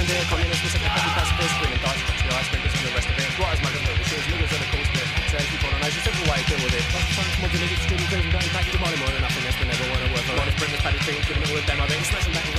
Gandhi, communist, we said the happy pacifist, women dice, the ice cream, this and the rest of it. Right as much as the shit, niggas are the cool spit. So keep on, there's a simple way to deal with it. That's fun, come on to niggas, student things, and don't take your money more than nothing, that's been never want to work. Honest, bring this paddy thing, give them all a demo, then smash them back.